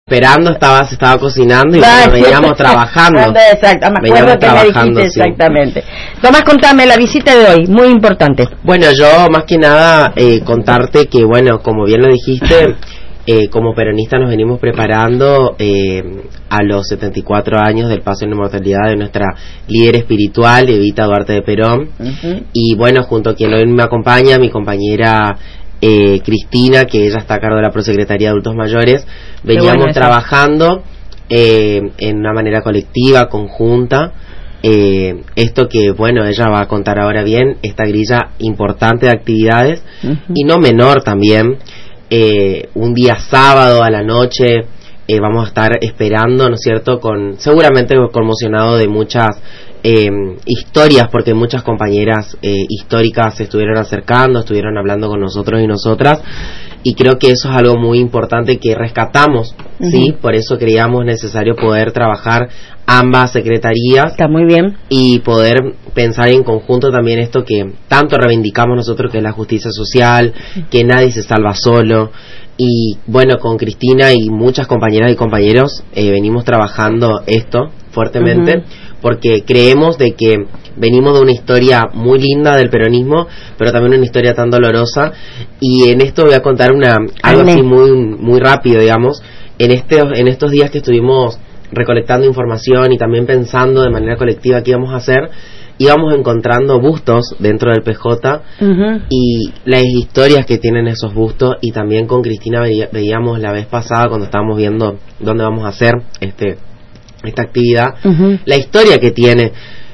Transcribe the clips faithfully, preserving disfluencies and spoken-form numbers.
esperando, estaba, se estaba cocinando y bueno, veníamos trabajando. Exacto, me acuerdo que me dijiste exactamente. Sí. Tomás, contame la visita de hoy, muy importante. Bueno, yo más que nada eh, contarte que, bueno, como bien lo dijiste, eh, como peronistas nos venimos preparando eh, a los setenta y cuatro años del paso en inmortalidad de nuestra líder espiritual, Evita Duarte de Perón. Uh-huh. Y bueno, junto a quien hoy me acompaña, mi compañera Eh, Cristina, que ella está a cargo de la Prosecretaría de Adultos Mayores, veníamos bueno trabajando eh, en una manera colectiva, conjunta, eh, esto que, bueno, ella va a contar ahora bien, esta grilla importante de actividades, uh-huh. y no menor también, eh, un día sábado a la noche, eh, vamos a estar esperando, ¿no es cierto?, con seguramente conmocionado de muchas Eh, historias, porque muchas compañeras eh, históricas se estuvieron acercando, estuvieron hablando con nosotros y nosotras, y creo que eso es algo muy importante que rescatamos, uh-huh. sí, por eso creíamos necesario poder trabajar ambas secretarías. Está muy bien. Y poder pensar en conjunto también esto que tanto reivindicamos nosotros, que es la justicia social, uh-huh. que nadie se salva solo. Y bueno, con Cristina y muchas compañeras y compañeros eh, venimos trabajando esto fuertemente, uh-huh. porque creemos de que venimos de una historia muy linda del peronismo, pero también una historia tan dolorosa, y en esto voy a contar una algo Amén. así muy muy rápido, digamos. En este en estos días que estuvimos recolectando información y también pensando de manera colectiva qué íbamos a hacer, íbamos encontrando bustos dentro del P J, uh-huh. y las historias que tienen esos bustos, y también con Cristina veía, veíamos la vez pasada cuando estábamos viendo dónde vamos a hacer este esta actividad, uh-huh. la historia que tiene,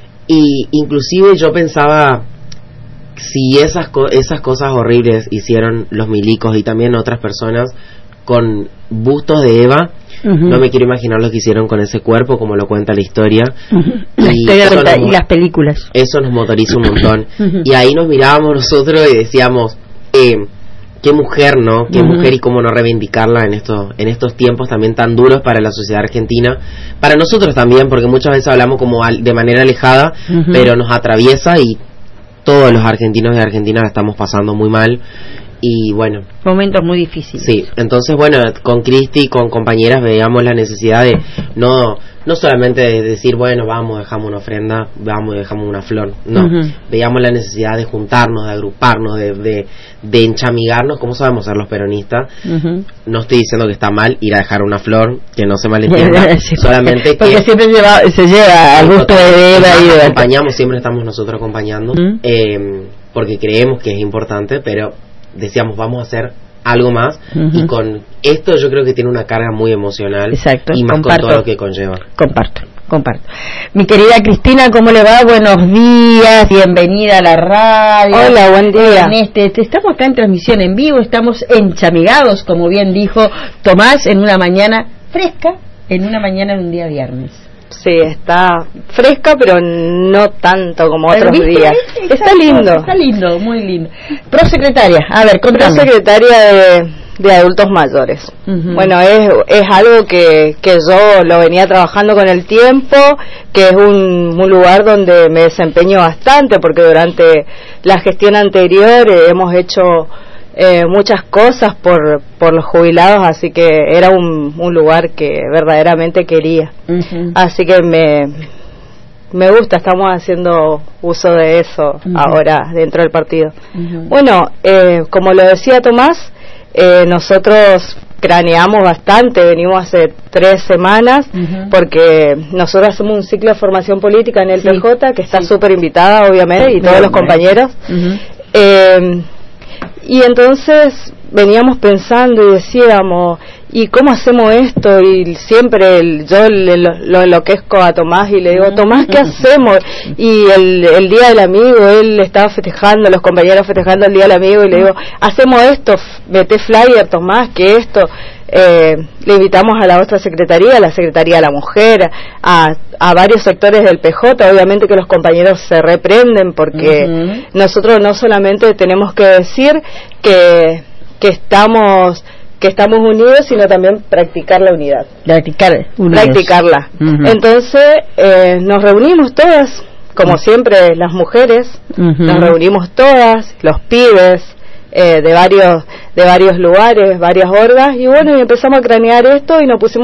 y inclusive yo pensaba si esas co- esas cosas horribles hicieron los milicos y también otras personas con bustos de Eva, uh-huh. no me quiero imaginar lo que hicieron con ese cuerpo, como lo cuenta la historia, uh-huh. la y, historia eso nos, nos, y las películas, eso nos motoriza un montón, uh-huh. y ahí nos mirábamos nosotros y decíamos eh, qué mujer, ¿no? Qué uh-huh. mujer, y cómo no reivindicarla en estos en estos tiempos también tan duros para la sociedad argentina, para nosotros también, porque muchas veces hablamos como al, de manera alejada, uh-huh. pero nos atraviesa y todos los argentinos y argentinas la estamos pasando muy mal. Y bueno, momentos muy difíciles. Sí, entonces bueno, con Cristi y con compañeras veíamos la necesidad de no no solamente de decir, bueno, vamos, dejamos una ofrenda, vamos, dejamos una flor, no, uh-huh. veíamos la necesidad de juntarnos, de agruparnos, de, de, de enchamigarnos, como sabemos ser los peronistas. Uh-huh. No estoy diciendo que está mal ir a dejar una flor, que no se malentienda, sí, solamente porque que siempre lleva, se lleva al gusto de Eva y de acompañamos, siempre estamos nosotros acompañando, uh-huh. eh, porque creemos que es importante, pero decíamos, vamos a hacer algo más, uh-huh. y con esto yo creo que tiene una carga muy emocional. Exacto, y más comparto, con todo lo que conlleva. Comparto, comparto. Mi querida Cristina, ¿cómo le va? Buenos días, bienvenida a la radio. Hola, buen día. En este, estamos acá en transmisión en vivo, estamos enchamigados, como bien dijo Tomás, en una mañana fresca, en una mañana de un día viernes. Sí, está fresca, pero no tanto como otros ¿Viste? días. Exacto, está lindo. Está lindo, muy lindo. Prosecretaria, a ver, contame. Prosecretaria de, de Adultos Mayores. Uh-huh. Bueno, es, es algo que, que yo lo venía trabajando con el tiempo, que es un, un lugar donde me desempeño bastante, porque durante la gestión anterior eh, hemos hecho Eh, muchas cosas por por los jubilados, así que era un, un lugar que verdaderamente quería. Uh-huh. Así que me me gusta, estamos haciendo uso de eso uh-huh. ahora dentro del partido. Uh-huh. Bueno, eh, como lo decía Tomás, eh, nosotros craneamos bastante, venimos hace tres semanas, uh-huh. porque nosotros hacemos un ciclo de formación política en el sí. P J, que está súper sí. invitada obviamente, y todos los compañeros. Uh-huh. eh, Y entonces veníamos pensando y decíamos, ¿y cómo hacemos esto? Y siempre el, yo le, lo, lo enloquezco a Tomás y le digo, Tomás, ¿qué hacemos? Y el, el Día del Amigo, él estaba festejando, los compañeros festejando el Día del Amigo, y le digo, hacemos esto, mete flyer, Tomás, que esto... Eh, le invitamos a la otra secretaría, a la Secretaría de la Mujer, a, a varios sectores del P J, obviamente que los compañeros se reprenden, porque uh-huh. nosotros no solamente tenemos que decir que, que estamos que estamos unidos, sino también practicar la unidad. Practicar, practicarla. Uh-huh. Entonces eh, nos reunimos todas, como uh-huh. siempre las mujeres, uh-huh. nos reunimos todas, los pibes, Eh, de varios de varios lugares, varias hordas, y bueno, y empezamos a cranear esto y nos pusimos